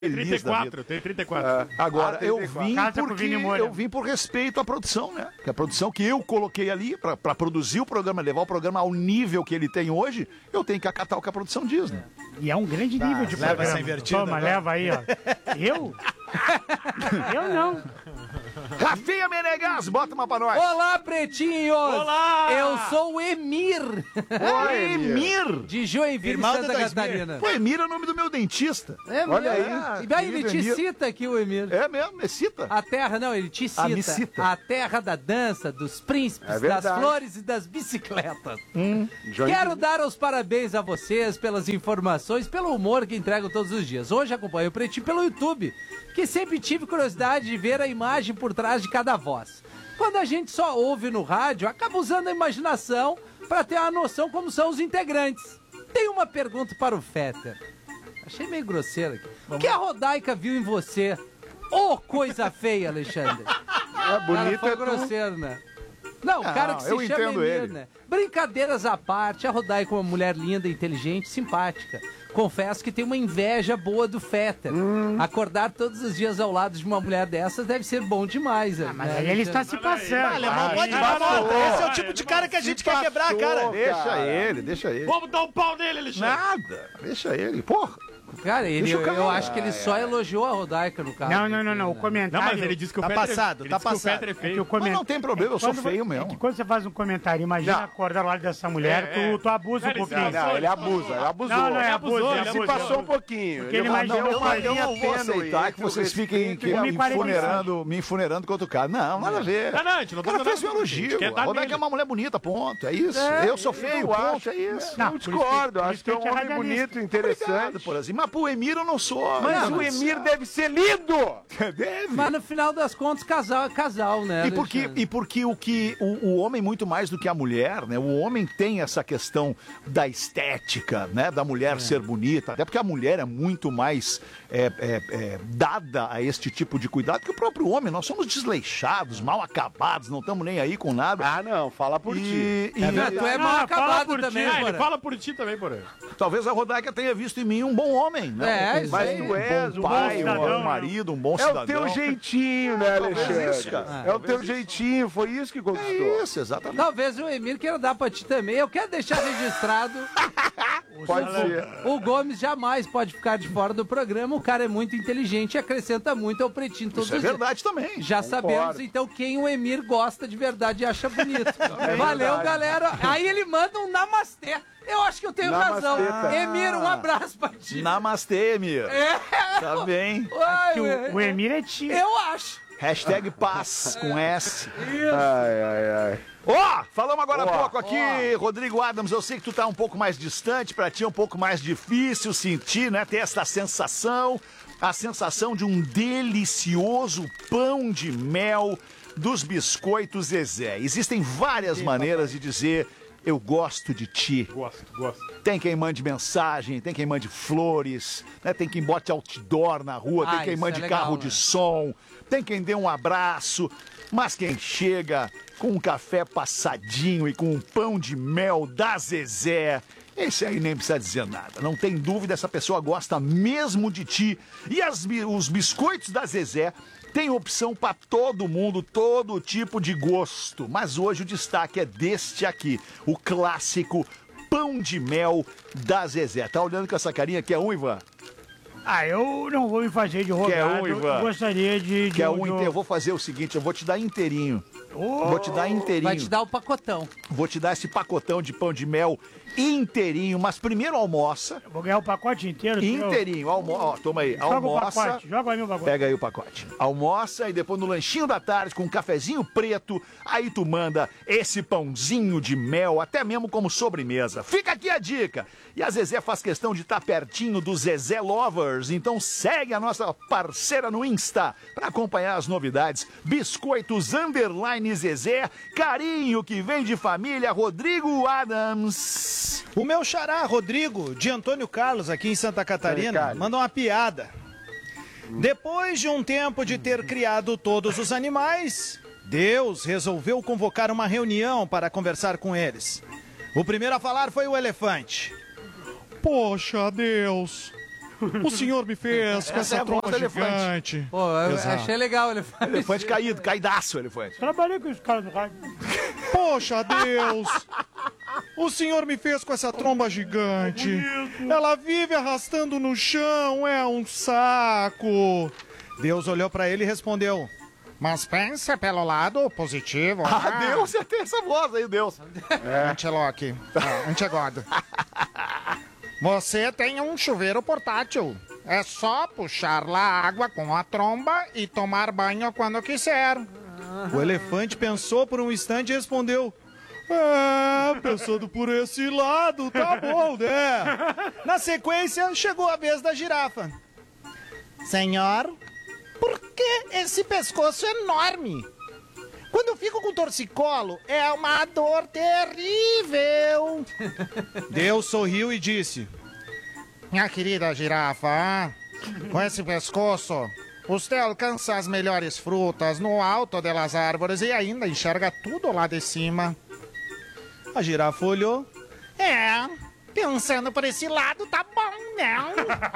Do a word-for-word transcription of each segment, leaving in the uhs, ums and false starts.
trinta e quatro, tem trinta e quatro. É. Agora, Ah, eu trinta e quatro. vim Casa porque com eu vim por respeito à produção, né? Que a produção que eu coloquei ali pra, pra produzir o programa, levar o programa ao nível que ele tem hoje, eu tenho que acatar o que a produção diz, né? E é um grande Tá, nível de leva programa. essa invertida Toma, agora. leva aí, ó. Eu? Eu não. Rafinha Menegas, bota uma pra nós. Olá, pretinhos! Olá! Eu sou o Emir. Oi, Emir! De Joinville, Irmão Santa do Catarina. Pô, Emir é o nome do meu dentista. É Olha mesmo? aí. E aí ele Querido te Emir. cita aqui, o Emir. É mesmo, me cita. A terra, não, ele te cita. Ah, me cita. A terra da dança, dos príncipes, É das verdade. flores e das bicicletas. Hum, Quero dar os parabéns a vocês pelas informações, pelo humor que entrego todos os dias. Hoje acompanho o Pretinho pelo YouTube, que sempre tive curiosidade de ver a imagem por trás de cada voz. Quando a gente só ouve no rádio, acaba usando a imaginação para ter uma noção como são os integrantes. Tenho uma pergunta para o Fetter. Achei meio grosseiro aqui. O que a Rodaica viu em você? Ô, coisa feia, Alexandre. É bonito, Foi é tu. grosseiro, né? Não, o cara que se eu chama entendo Emir, ele. né? Brincadeiras à parte, a Rodaica é uma mulher linda, inteligente, simpática. Confesso que tem uma inveja boa do Fetter. Hum. Acordar todos os dias ao lado de uma mulher dessas deve ser bom demais. Ah, mas aí ele está se passando. Ah, Alemão, pode Passou. falar. Esse é o tipo de cara que a gente quer quebrar, cara. Deixa ele, deixa ele. Vamos dar um pau nele, Alexandre. Nada, deixa ele. Porra. Cara, ele, Deixa o eu, cara. eu acho que ele só elogiou a Rodaica no caso. Não, não, não, não. O comentário. Não, mas ele disse que o Tá Fetter passado, ele tá disse que o passado. Fetter é É que feio. o coment- Mas não tem problema, eu sou Quando- feio é mesmo. que quando você faz um comentário, imagina Não. acordar ao lado dessa mulher, É, tu, tu abusa é. um pouquinho. Não, ele abusa, ele abusou. Não, não é Ele abuso, abusou, ele ele Se abusou. passou um pouquinho. Porque ele Ah, imaginou não, eu, uma não- eu linha não vou tênue aceitar que entre vocês o fiquem respeito que, e o- me um e quarenta e cinco. infunerando, me infunerando contra o cara. Não, nada a ver. Não, não, a gente não O tá cara fazendo fez um nada, a gente elogio. quer dar A Rodaica nele. é uma mulher bonita, ponto. É isso. É, eu sou feio, eu ponto. acho. É isso. Não, Eu por isso discordo, que- por acho isso que é que um eu te homem radialista. bonito, interessante. Obrigado, por assim. Mas pro Emir eu não sou. Mas Não, o Emir deve ser lindo! Deve. Mas no final das contas, casal é casal, né? E porque, Alexandre? e porque o que o, o homem, muito mais do que a mulher, né? O homem tem essa questão da estética, né? Da mulher ser bonita. Até porque a mulher é muito mais é, é, é, dada a este tipo de cuidado que o próprio homem. Nós somos desleixados, mal acabados, não estamos nem aí com nada. Ah, não, fala por ti. E, e- É verdade, tu é mal Ah, fala acabado por ti. também, Ah, ele Porã. fala por ti também, porém. talvez a Rodaica tenha visto em mim um bom homem, né? É, um, isso Mas aí. tu és um um bom pai, bom um cidadão, bom marido, um bom É o cidadão. teu jeitinho, né, Alexandre? isso, cara. É o teu jeitinho, foi isso que conquistou. É isso, exatamente. Talvez o Emir queira dar pra ti também. Eu quero deixar registrado. Pode ser. O Gomes jamais pode ficar de fora do programa. O cara é muito inteligente e acrescenta muito ao Pretinho todos Isso é os dias. verdade também. Já Concordo. sabemos, então, quem o Emir gosta de verdade e acha bonito. Valeu, verdade. galera. Aí ele manda um namastê. Eu acho que eu tenho Namastê, razão. tá. Emir, um abraço pra ti. Namastê, Emir. É. Tá bem. Ai, Que o, o Emir é tio. Eu acho. Hashtag paz com S. Ai, ai, ai. Ó, falamos agora há Ó, pouco aqui, Rodrigo Adams, eu sei que tu tá um pouco mais distante, pra ti é um pouco mais difícil sentir, né, ter essa sensação, a sensação de um delicioso pão de mel dos biscoitos Zezé. Existem várias maneiras de dizer eu gosto de ti. Gosto, gosto. Tem quem mande mensagem, tem quem mande flores, né? Tem quem bote outdoor na rua, Ah, tem quem isso mande é legal, carro né? de som, tem quem dê um abraço, mas quem chega com um café passadinho e com um pão de mel da Zezé, esse aí nem precisa dizer nada. Não tem dúvida, essa pessoa gosta mesmo de ti. E as bi- os biscoitos da Zezé tem opção para todo mundo, todo tipo de gosto. Mas hoje o destaque é deste aqui, o clássico pão de mel da Zezé. Tá olhando com essa carinha que é um, Ivan? Ah, eu não vou me fazer de Quer rogado. um, Eu Ivan? gostaria de... de Que é um de- inteiro. Eu vou fazer o seguinte, eu vou te dar inteirinho. Oh, Vou te dar inteirinho. Vai te dar o pacotão. Vou te dar esse pacotão de pão de mel inteirinho, mas primeiro almoça. eu vou ganhar o pacote inteiro. tio. Inteirinho, almo... Ó, toma aí, Joga o almoça. pacote, joga aí meu pacote. Pega aí o pacote. Almoça e depois no lanchinho da tarde com um cafezinho preto, aí tu manda esse pãozinho de mel, até mesmo como sobremesa. Fica aqui a dica. E a Zezé faz questão de estar pertinho do Zezé Lovers, então segue a nossa parceira no Insta para acompanhar as novidades. Biscoitos Underline Zezé, carinho que vem de família Rodrigo Adams. O meu xará, Rodrigo, de Antônio Carlos, aqui em Santa Catarina, Carlos. manda uma piada. Depois de um tempo de ter criado todos os animais, Deus resolveu convocar uma reunião para conversar com eles. O primeiro a falar foi o elefante. Poxa, Deus, o senhor me fez com Essa é essa a voz tromba do elefante. gigante. Pô, eu Exato. achei legal, ele faz. Elefante caído, caidaço, elefante. Trabalhei com os caras do rádio. Poxa, Deus! O senhor me fez com essa tromba gigante. Ela vive arrastando no chão, é um saco. Deus olhou pra ele e respondeu: mas pense pelo lado positivo. Ah, Deus, você tem essa voz aí, Deus. É, Anteloque. Ah, Antegod. Você tem um chuveiro portátil. É só puxar lá a água com a tromba e tomar banho quando quiser. O elefante pensou por um instante e respondeu: é, pensando por esse lado, tá bom, né? Na sequência, chegou a vez da girafa. Senhor, por que esse pescoço enorme? Quando eu fico com torcicolo, é uma dor terrível. Deus sorriu e disse: minha querida girafa, com esse pescoço, você alcança as melhores frutas no alto das árvores e ainda enxerga tudo lá de cima. A girafa olhou. É, pensando por esse lado, tá bom, não?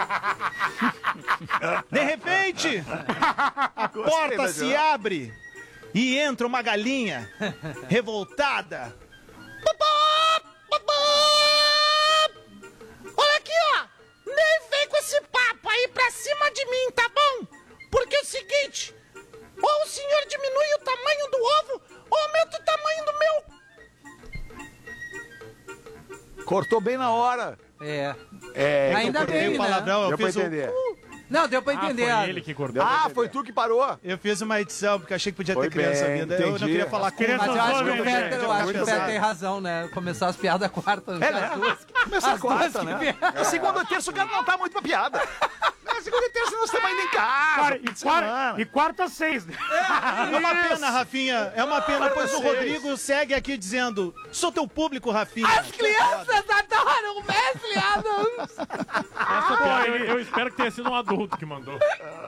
De repente, a porta se abre e entra uma galinha revoltada. Olha aqui, ó. Nem vem com esse papo aí pra cima de mim, tá bom? Porque é o seguinte, ou o senhor diminui o tamanho do ovo, ou aumenta o tamanho do meu. Cortou bem na hora. É. É, Ainda Eu bem, o palavrão, né? eu Deu pra fiz um... entender. Não, deu pra Ah, entender. foi ele que cortou. Ah, foi tu que parou? Eu fiz uma edição porque achei que podia Foi ter criança bem, vindo. Eu não entendi. queria falar com crianças Mas eu acho que o Olha, Peter, eu gente, acho que o pesado. Peter tem razão, né? Começar as piadas quarta. É, né? as duas. Começar a As duas quarta, que né? vem. A segunda e terça o cara não tá muito pra piada. Na segunda e terça nós estamos indo em casa. Cara, fim e, de quarta, semana. e quarta seis, né? É uma pena, Rafinha. É uma pena, pois o vocês. Rodrigo segue aqui dizendo: sou teu público, Rafinha. As crianças adoram o Wesley Adams. Essa piada eu, eu espero que tenha sido um adulto que mandou.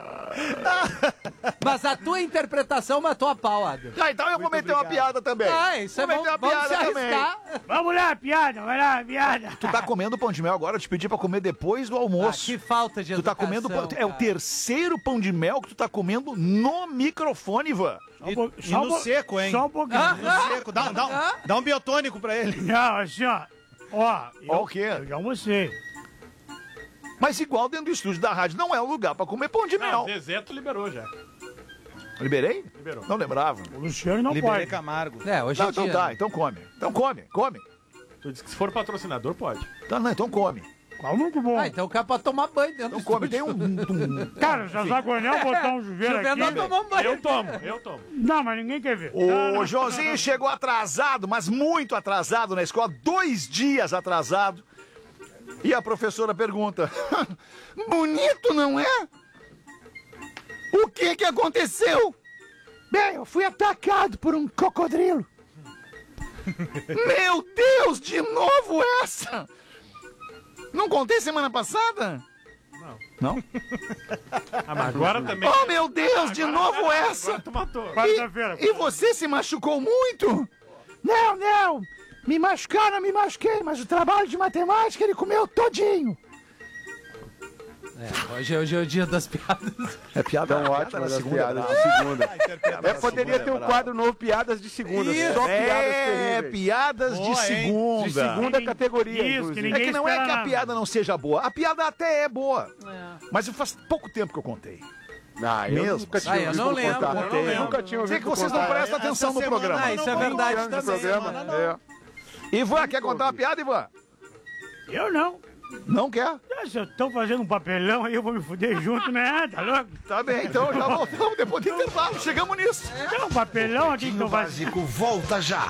Mas a tua interpretação matou a pau, Adams. Ah, então eu vou meter uma piada também. Ah, isso é vou bom. meter uma Vamos se piada também. arriscar. Vamos lá, piada, vai lá, piada. Tu tá comendo pão de mel agora, eu te pedi pra comer depois do almoço. Ah, que falta de Tu tá educação, comendo pão, é o cara. terceiro pão de mel que tu tá comendo no microfone, Ivan. E, Só um e só no um seco, hein? Só um pouquinho. Ah, No seco. Dá, dá, um- dá um biotônico pra ele. Não, assim, ó. Ó, eu, Ó o quê? eu já almocei. Mas igual dentro do estúdio da rádio não é o lugar pra comer pão de Não, mel. o Zezé tu liberou já. Liberei? Liberou. Não lembrava. O Luciano não Liberei pode. Camargo. É, hoje Não, em então dia. tá, então come. Então come, come. Tu disse que se for patrocinador, pode. Então, não, então come. Qual muito bom. Ah, então o cara pode tomar banho dentro Então do come. estúdio. Tem um... um- Cara, se a Zagonel botar um chuveiro Chovendo, aqui... nós tomamos banho. Eu tomo, eu tomo. Não, mas ninguém quer ver. Não, não. O Joãozinho chegou atrasado, mas muito atrasado na escola, dois dias atrasado. E a professora pergunta: bonito, não é? O que que aconteceu? Bem, eu fui atacado por um cocodrilo. Meu Deus, de novo essa? Não contei semana passada? Não. Não? Ah, mas agora também. Oh, meu Deus, de novo essa? Agora tu matou. Quarta-feira. E, e você se machucou muito? Não, não. Me machucaram, me machuquei, mas o trabalho de matemática ele comeu todinho. É, hoje, hoje é o dia das piadas. É piada Tão ótimas as piadas de segunda. É, poderia ter um quadro novo, piadas de segunda. Só piadas É, terríveis. piadas de Boa, hein? segunda. De segunda Ninguém- categoria, Isso, que inclusive. É ninguém que não é espera que a nada. piada não seja boa. A piada até é boa. Mas faz pouco tempo que eu contei. Ah, eu Mesmo? nunca tinha Ah, eu ouvido não lembro, contar. eu não lembro. Nunca tinha Sei ouvido que vocês não contar. prestam atenção no Essa programa. semana Ah, isso não é vou verdade anos de Anos de também, programa. semana, não. É. Ivan, quer contar uma piada, Ivan? Eu não. Não quer? Ah, se eu tô fazendo um papelão aí, eu vou me fuder junto, né? Tá louco? Tá bem, então já voltamos depois do intervalo. Chegamos nisso. Tem um papelão aqui que eu faço. volta já.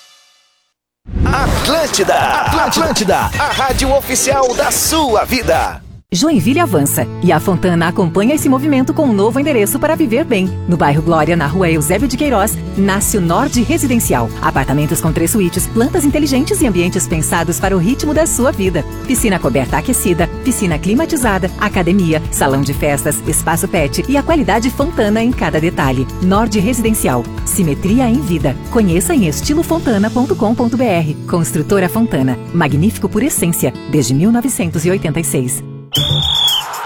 Atlântida, Atlântida, a rádio oficial da sua vida. Joinville avança e a Fontana acompanha esse movimento com um novo endereço para viver bem. No bairro Glória, na rua Eusébio de Queiroz, nasce o Nord Residencial. Apartamentos com três suítes, plantas inteligentes e ambientes pensados para o ritmo da sua vida. Piscina coberta aquecida, piscina climatizada, academia, salão de festas, espaço pet e a qualidade Fontana em cada detalhe. Nord Residencial. Simetria em vida. Conheça em estilo fontana ponto com ponto br. Construtora Fontana. Magnífico por essência, desde mil novecentos e oitenta e seis.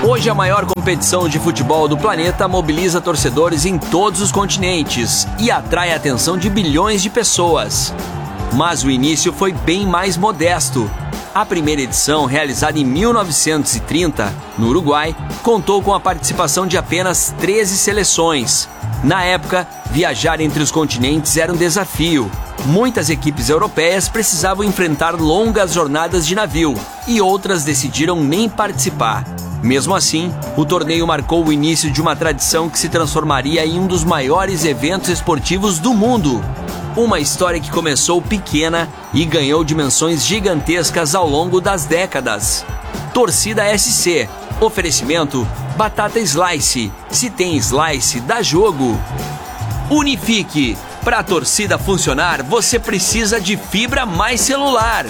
Hoje a maior competição de futebol do planeta mobiliza torcedores em todos os continentes e atrai a atenção de bilhões de pessoas. Mas o início foi bem mais modesto. A primeira edição, realizada em mil novecentos e trinta, no Uruguai, contou com a participação de apenas treze seleções. Na época, viajar entre os continentes era um desafio. Muitas equipes europeias precisavam enfrentar longas jornadas de navio e outras decidiram nem participar. Mesmo assim, o torneio marcou o início de uma tradição que se transformaria em um dos maiores eventos esportivos do mundo. Uma história que começou pequena e ganhou dimensões gigantescas ao longo das décadas. Torcida S C. Oferecimento Batata Slice. Se tem Slice, dá jogo. Unifique. Para a torcida funcionar, você precisa de fibra mais celular.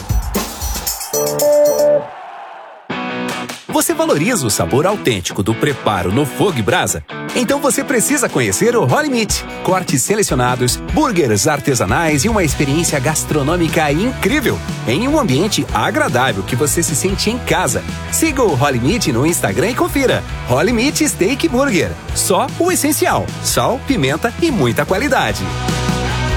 Você valoriza o sabor autêntico do preparo no fogo e brasa? Então você precisa conhecer o Holy Meat. Cortes selecionados, burgers artesanais e uma experiência gastronômica incrível, em um ambiente agradável que você se sente em casa. Siga o Holy Meat no Instagram e confira. Holy Meat Steak Burger. Só o essencial: sal, pimenta e muita qualidade.